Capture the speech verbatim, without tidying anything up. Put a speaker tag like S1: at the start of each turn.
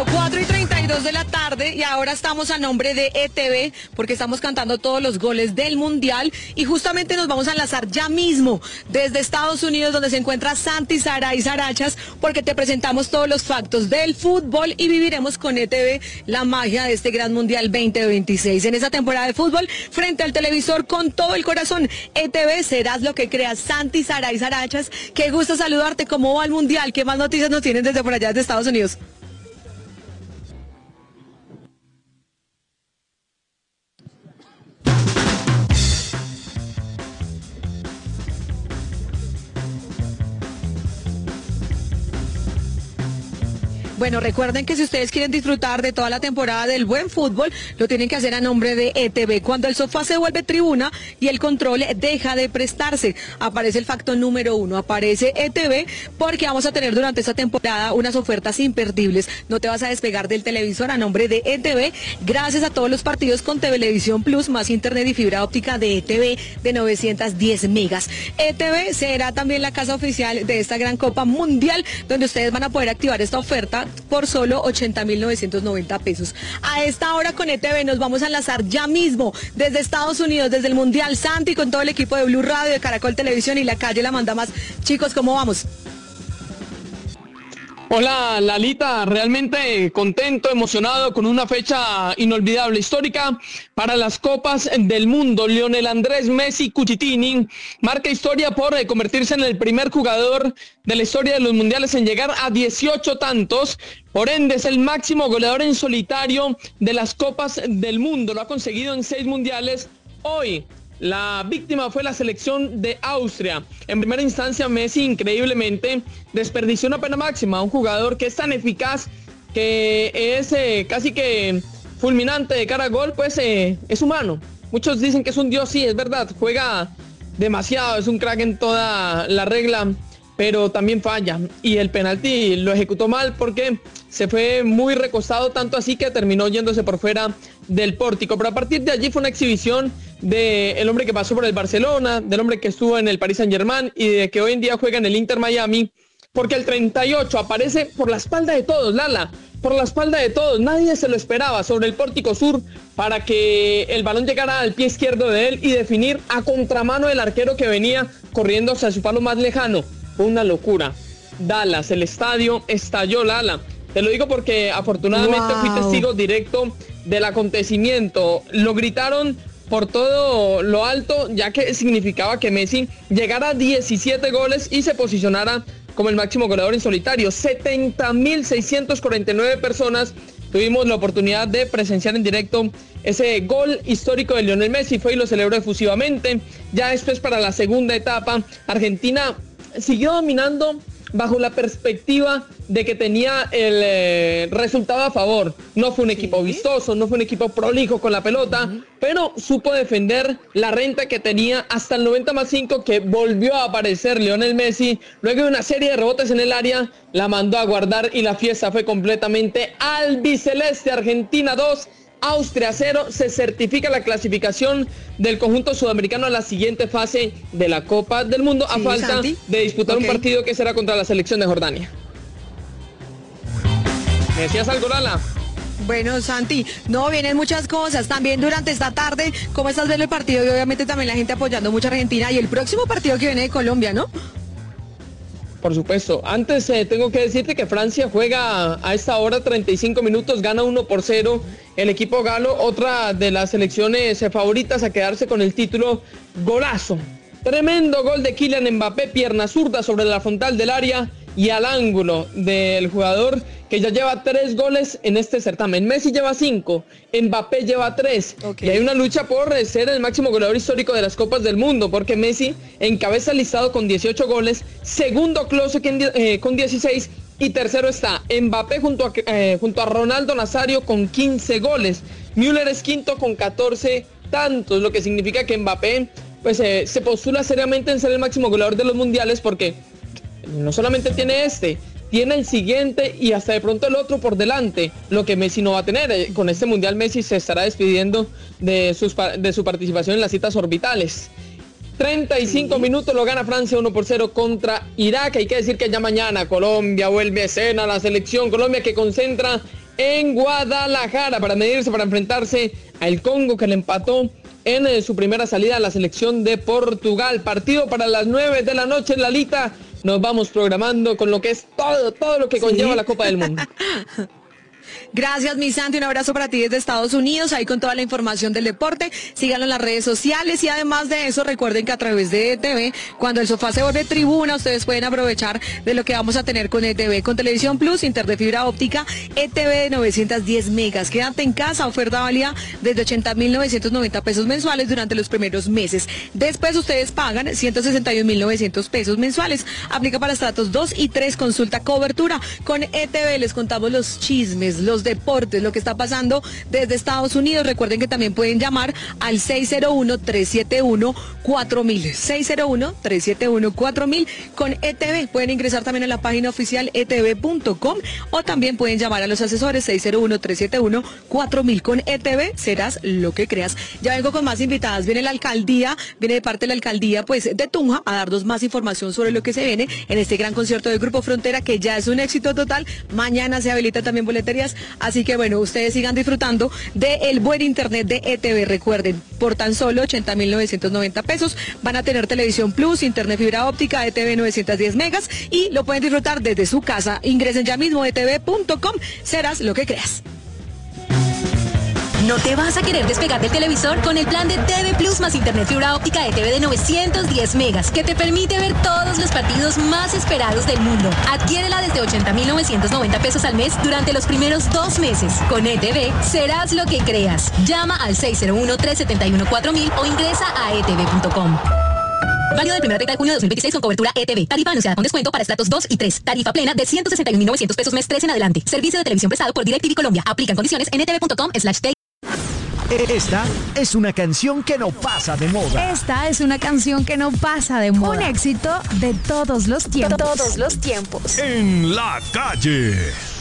S1: Bueno, cuatro y treinta y dos de la tarde y ahora estamos a nombre de E T V porque estamos cantando todos los goles del Mundial y justamente nos vamos a enlazar ya mismo desde Estados Unidos donde se encuentra Santi Saray Sarachas porque te presentamos todos los factos del fútbol y viviremos con E T V la magia de este gran Mundial veinte veintiséis. En esa temporada de fútbol, frente al televisor con todo el corazón, E T V serás lo que creas. Santi Saray Sarachas, qué gusto saludarte. ¿Cómo va el Mundial? ¿Qué más noticias nos tienen desde por allá de Estados Unidos? Bueno, recuerden que si ustedes quieren disfrutar de toda la temporada del buen fútbol, lo tienen que hacer a nombre de E T V. Cuando el sofá se vuelve tribuna y el control deja de prestarse, aparece el factor número uno, aparece E T V, porque vamos a tener durante esta temporada unas ofertas imperdibles. No te vas a despegar del televisor a nombre de E T V, gracias a todos los partidos con Televisión Plus, más internet y fibra óptica de E T V de novecientos diez megas. E T V será también la casa oficial de esta gran Copa Mundial, donde ustedes van a poder activar esta oferta por solo ochenta mil novecientos noventa pesos. A esta hora con E T V nos vamos a enlazar ya mismo desde Estados Unidos, desde el Mundial, Santi, con todo el equipo de Blue Radio, de Caracol Televisión y La Calle La Manda Más. Chicos, ¿cómo vamos?
S2: Hola Lalita, realmente contento, emocionado con una fecha inolvidable, histórica para las Copas del Mundo. Lionel Andrés Messi Cucitini marca historia por eh, convertirse en el primer jugador de la historia de los mundiales en llegar a dieciocho tantos. Por ende es el máximo goleador en solitario de las Copas del Mundo. Lo ha conseguido en seis mundiales. Hoy la víctima fue la selección de Austria. En primera instancia, Messi increíblemente desperdició una pena máxima. Un jugador que es tan eficaz, que es eh, casi que fulminante de cara a gol, pues eh, es humano. Muchos dicen que es un dios, sí, es verdad. Juega demasiado, es un crack en toda la regla, pero también falla. Y el penalti lo ejecutó mal porque se fue muy recostado, tanto así que terminó yéndose por fuera del pórtico. Pero a partir de allí fue una exhibición del hombre que pasó por el Barcelona, del hombre que estuvo en el Paris Saint-Germain y de que hoy en día juega en el Inter Miami, porque el treinta y ocho aparece por la espalda de todos, Lala, por la espalda de todos, nadie se lo esperaba, sobre el pórtico sur, para que el balón llegara al pie izquierdo de él y definir a contramano del arquero que venía corriendo hacia su palo más lejano. Fue una locura. Dallas, el estadio estalló, Lala. Te lo digo porque afortunadamente wow. fui testigo directo del acontecimiento. Lo gritaron por todo lo alto, ya que significaba que Messi llegara a diecisiete goles y se posicionara como el máximo goleador en solitario. setenta mil seiscientas cuarenta y nueve personas tuvimos la oportunidad de presenciar en directo ese gol histórico de Lionel Messi. Fue y lo celebró efusivamente. Ya después, para la segunda etapa, Argentina siguió dominando bajo la perspectiva de que tenía el eh, resultado a favor. No fue un equipo ¿Sí? vistoso, no fue un equipo prolijo con la pelota, uh-huh. pero supo defender la renta que tenía hasta el noventa más cinco, que volvió a aparecer Lionel Messi. Luego de una serie de rebotes en el área, la mandó a guardar y la fiesta fue completamente albiceleste. Argentina dos, Austria cero, se certifica la clasificación del conjunto sudamericano a la siguiente fase de la Copa del Mundo, a sí, falta Santi. de disputar okay. un partido que será contra la selección de Jordania. ¿Me decías algo, Lala?
S1: Bueno, Santi, no, vienen muchas cosas. También durante esta tarde, ¿cómo estás viendo el partido? Y obviamente también la gente apoyando mucho a Argentina y el próximo partido que viene de Colombia, ¿no?
S2: Por supuesto. Antes eh, tengo que decirte que Francia juega a esta hora treinta y cinco minutos, gana uno por cero el equipo galo, otra de las selecciones eh, favoritas a quedarse con el título. Golazo, tremendo gol de Kylian Mbappé, pierna zurda sobre la frontal del área y al ángulo del jugador que ya lleva tres goles en este certamen. Messi lleva cinco, Mbappé lleva tres, okay. y hay una lucha por ser el máximo goleador histórico de las Copas del Mundo, porque Messi encabeza el listado con dieciocho goles, segundo Klose eh, con dieciséis, y tercero está Mbappé junto a, eh, junto a Ronaldo Nazario con quince goles. Müller es quinto con catorce tantos, lo que significa que Mbappé pues, eh, se postula seriamente en ser el máximo goleador de los mundiales, porque no solamente tiene este, tiene el siguiente y hasta de pronto el otro por delante, lo que Messi no va a tener. Con este mundial Messi se estará despidiendo de, sus, de su participación en las citas orbitales. treinta y cinco sí. minutos, lo gana Francia uno por cero contra Irak. Hay que decir que ya mañana Colombia vuelve a escena, la selección Colombia que concentra en Guadalajara para medirse, para enfrentarse al Congo, que le empató en eh, su primera salida a la selección de Portugal. Partido para las nueve de la noche en Lalita. Nos vamos programando con lo que es todo, todo lo que conlleva ¿Sí? la Copa del Mundo.
S1: Gracias, mi Santi, un abrazo para ti desde Estados Unidos, ahí con toda la información del deporte. Síganlo en las redes sociales y además de eso, recuerden que a través de E T V, cuando el sofá se vuelve tribuna, ustedes pueden aprovechar de lo que vamos a tener con E T V, con Televisión Plus, Internet de fibra óptica, E T V de novecientos diez megas. Quédate en casa, oferta válida desde ochenta mil novecientos noventa pesos mensuales durante los primeros meses. Después ustedes pagan ciento sesenta y un mil novecientos pesos mensuales. Aplica para estratos dos y tres, consulta cobertura. Con E T V les contamos los chismes, los deportes, lo que está pasando desde Estados Unidos. Recuerden que también pueden llamar al seis cero uno, tres siete uno, cuatro mil, seis cero uno, tres siete uno, cuatro mil con E T V. Pueden ingresar también a la página oficial e t v punto com o también pueden llamar a los asesores seis cero uno, tres siete uno, cuatro mil. Con E T V serás lo que creas. Ya vengo con más invitadas. Viene la alcaldía, viene de parte de la alcaldía pues de Tunja a darnos más información sobre lo que se viene en este gran concierto del Grupo Frontera, que ya es un éxito total. Mañana se habilita también boleterías. Así que bueno, ustedes sigan disfrutando del buen internet de E T V. Recuerden, por tan solo ochenta mil novecientos noventa pesos van a tener Televisión Plus, Internet fibra óptica, E T V novecientos diez megas y lo pueden disfrutar desde su casa. Ingresen ya mismo a e t v punto com, serás lo que creas.
S3: ¿No te vas a querer despegar del televisor? Con el plan de T V Plus más Internet fibra óptica E T V de novecientos diez megas, que te permite ver todos los partidos más esperados del mundo. Adquiérela desde ochenta mil novecientos noventa pesos al mes durante los primeros dos meses. Con E T V, serás lo que creas. Llama al seis cero uno, tres siete uno, cuatro mil o ingresa a e t v punto com. Válido del primero a treinta de junio de dos mil veintiséis con cobertura E T V. Tarifa anunciada con descuento para estratos dos y tres. Tarifa plena de ciento sesenta y un mil novecientos pesos mes tres en adelante. Servicio de televisión prestado por DirecTV Colombia. Aplican condiciones en e t v punto com slash t.
S4: Esta es una canción que no pasa de moda.
S5: Esta es una canción que no pasa de moda. Un éxito de todos los tiempos.
S6: Todos los tiempos.
S4: En la calle.